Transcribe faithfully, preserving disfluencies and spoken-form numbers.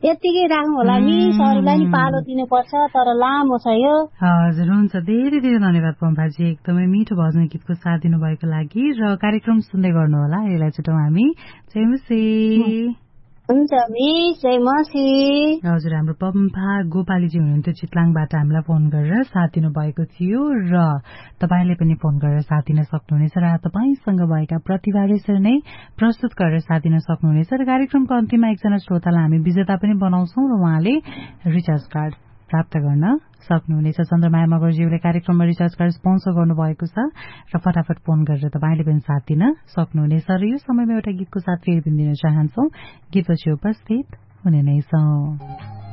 यतिकै राख्नु होला मिस, अरूलाई नि पालो दिनुपर्छ तर लामो छ यो। हजुर हुन्छ, धेरै धेरै धन्यवाद पम्फाजी, एकदमै मिठो भजन गीतको साथ दिनुभएको लागि र कार्यक्रम सुन्दै गर्नु होला। यसलाई छुटाउँ हामी। जय मसी। हुन्छ मिस, जय मसी। हजुर हाम्रो पम्फा गोपालीजी हुनुहुन्थ्यो चितलाङबाट हामीलाई फोन गरेर साथ दिनुभएको थियो र तपाईँले पनि फोन गरेर साथ दिन सक्नुहुनेछ र तपाईँसँग भएका प्रतिभाले यसरी नै प्रस्तुत गरेर साथ दिन सक्नुहुनेछ र कार्यक्रमको अन्तिममा एकजना श्रोतालाई हामी विजेता पनि बनाउँछौँ र उहाँले रिचार्ज कार्ड प्राप्त गर्न सक्नुहुनेछ। चन्द्रमाया मगरज्यूले कार्यक्रममा रिचार्ज कार्ड स्पोन्सर गर्नुभएको छ र फटाफट फोन गरेर तपाईँले पनि साथ दिन सक्नुहुनेछ र यो समयमा एउटा गीतको साथ फेरि पनि दिन चाहन्छौँ। गीतपछि उपस्थित हुने नै छौँ।